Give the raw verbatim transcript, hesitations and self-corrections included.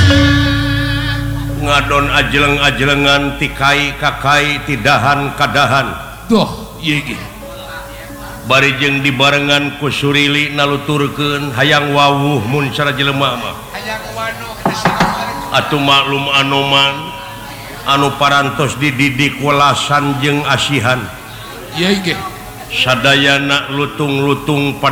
ngadon ajeleng-ajelengan tikai kakai tidahan kadahan doh ieu ge bari jeung dibarengan ku Surili naluturkeun hayang wawuh mun cara jelema mah hayang wano kita atuh maklum anoman anu parantos dididik welasan jeung asihan ieu ge sadayana lutung-lutung